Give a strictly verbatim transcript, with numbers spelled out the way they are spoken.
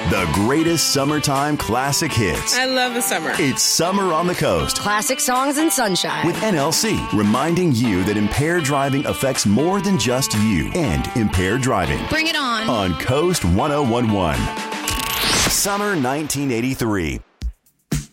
The greatest summertime classic hits. I love the summer. It's Summer on the Coast. Classic songs and sunshine. With N L C, reminding you that impaired driving affects more than just you and impaired driving. Bring it on. On Coast one oh one point one. Summer nineteen eighty-three.